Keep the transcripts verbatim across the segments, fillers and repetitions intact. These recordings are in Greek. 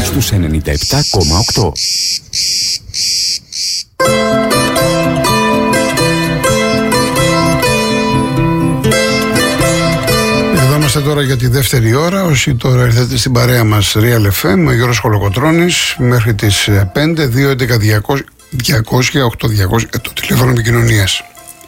στους ενενήντα επτά κόμμα οκτώ. Είμαστε τώρα για τη δεύτερη ώρα. Όσοι τώρα ήρθατε στην παρέα μας Real εφ εμ, ο Γιώργος Χολοκοτρώνης, μέχρι τις πέντε, δύο έντεκα διακόσια οκτώ διακόσια, το τηλέφωνο επικοινωνίας.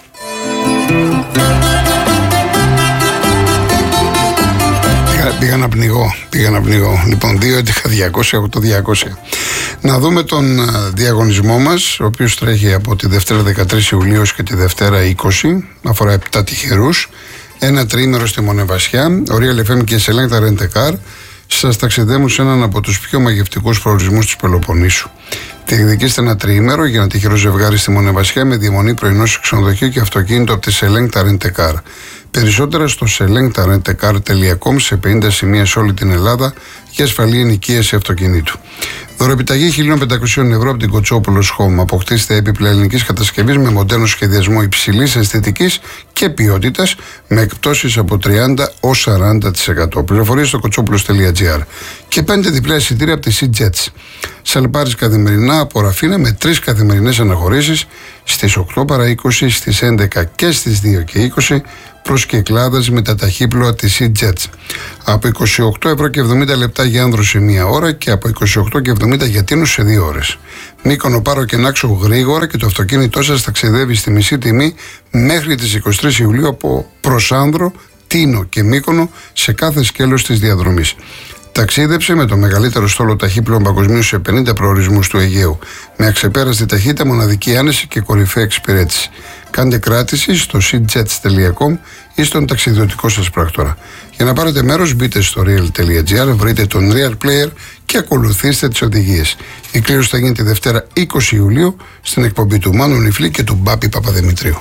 Πήγα, πήγα να πνιγώ, πήγα να πνιγώ. Λοιπόν, δύο έντεκα διακόσια οκτώ διακόσια. Να δούμε τον διαγωνισμό μας, ο οποίος τρέχει από τη Δευτέρα δεκατρείς Ιουλίου και τη Δευτέρα είκοσι, αφορά επτά τυχερούς. Ένα τριήμερο στη Μονεβασιά, ο Real εφ εμ και η Selecta Rent a Car σας ταξιδεύουν σε έναν από τους πιο μαγευτικούς προορισμούς της Πελοποννήσου. Διεκδικήστε ένα τριήμερο για ένα τυχερό ζευγάρι στη Μονεβασιά με διαμονή πρωινό σε ξενοδοχείο και αυτοκίνητο από τη Selecta Rent a Car. Περισσότερα στο selecta rent a car τελεία com σε πενήντα σημεία σε όλη την Ελλάδα για ασφαλή ενοικίαση αυτοκινήτου. Δωρεπιταγή χίλια πεντακόσια ευρώ από την Κοτσόπουλος Home. Αποκτήστε έπιπλα ελληνικής κατασκευής με μοντέρνο σχεδιασμό υψηλής αισθητικής και ποιότητας με εκπτώσεις από τριάντα έως σαράντα τοις εκατό. Πληροφορίες στο κοτσόπουλος τελεία τζι άρ. Και πέντε διπλά εισιτήρια από τη SeaJets. Σαλπάρις καθημερινά από Ραφίνα με τρεις καθημερινές αναχωρήσεις στις οκτώ παρά είκοσι, στις έντεκα και στις δύο και είκοσι προς Κυκλάδας με τα ταχύπλοα της SeaJets. Από είκοσι οκτώ ευρώ και εβδομήντα λεπτά για άνδρους σε μία ώρα και από είκοσι οκτώ και εβδομήντα για τίνους σε δύο ώρες. Μύκονο, Πάρο και Νάξο γρήγορα και το αυτοκίνητό σας ταξιδεύει στη μισή τιμή μέχρι τις είκοσι τρεις Ιουλίου από Προσάνδρο, Τίνο και Μύκονο σε κάθε σκέλος της διαδρομής. Ταξίδεψε με το μεγαλύτερο στόλο ταχύπλοων παγκοσμίως σε πενήντα προορισμούς του Αιγαίου, με αξεπέραστη ταχύτητα, μοναδική άνεση και κορυφαία εξυπηρέτηση. Κάντε κράτηση στο seajets τελεία com ή στον ταξιδιωτικό σας πράκτορα. Για να πάρετε μέρος, μπείτε στο real τελεία τζι άρ, βρείτε τον Real Player και ακολουθήστε τις οδηγίες. Η κλήρωση θα γίνει τη Δευτέρα είκοσι Ιουλίου στην εκπομπή του Μάνου Νιφλή και του Μπάπη Παπαδημητρίου.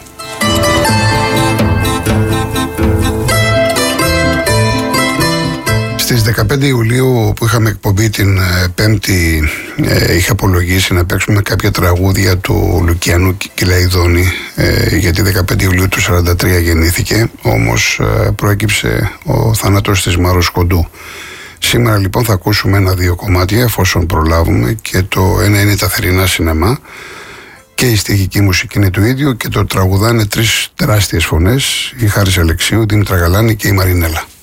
Στις δεκαπέντε Ιουλίου που είχαμε εκπομπή την Πέμπτη, ε, είχα απολογίσει να παίξουμε κάποια τραγούδια του Λουκιανού Κυλαϊδόνη, ε, γιατί δεκαπέντε Ιουλίου του σαράντα τρία γεννήθηκε, όμως ε, προέκυψε ο θάνατος της Μάρος Κοντού. Σήμερα λοιπόν θα ακούσουμε ένα-δύο κομμάτια εφόσον προλάβουμε, και το ένα είναι τα θερινά σινεμά και η στοιχική μουσική είναι του ίδιου και το τραγουδάνε τρεις τεράστιες φωνές, η Χάρης Αλεξίου, Δήμητρα Γαλάνη και η Μαρινέλα.